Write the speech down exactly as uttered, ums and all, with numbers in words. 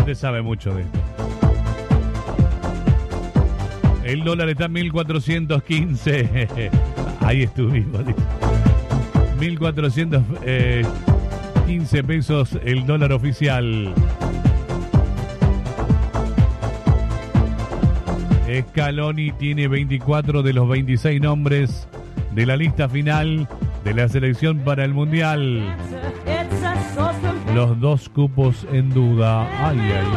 Usted sabe mucho de esto. El dólar está en mil cuatrocientos quince. Ahí estuvimos. mil cuatrocientos quince pesos el dólar oficial. Scaloni tiene veinticuatro de los veintiséis nombres de la lista final de la selección para el Mundial. Los dos cupos en duda. Ay, ay,